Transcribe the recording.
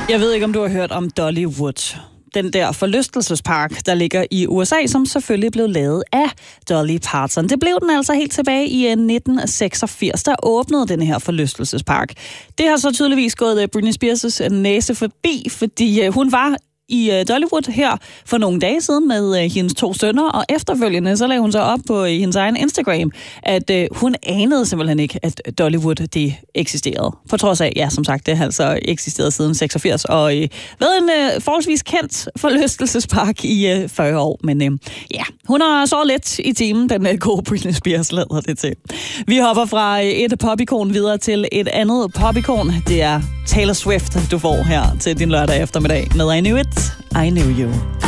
Jeg ved ikke, om du har hørt om Dollywood. Den der forlystelsespark, der ligger i USA, som selvfølgelig blev lavet af Dolly Parton. Det blev den altså helt tilbage i 1986, der åbnede den her forlystelsespark. Det har så tydeligvis gået Britney Spears' næse forbi, fordi hun var i Dollywood her for nogle dage siden med hendes 2 sønner, og efterfølgende så lagde hun så op på hendes egen Instagram, at hun anede simpelthen ikke, at Dollywood det eksisterede. På trods af, ja, som sagt, det har altså eksisteret siden 86, og været en forholdsvis kendt forlystelsespark i 40 år. Men ja, hun har så lidt i timen, den gode Britney Spears lader det til. Vi hopper fra et popikon videre til et andet popikon. Det er Taylor Swift, du får her til din lørdag eftermiddag med I Knew It, I Knew You.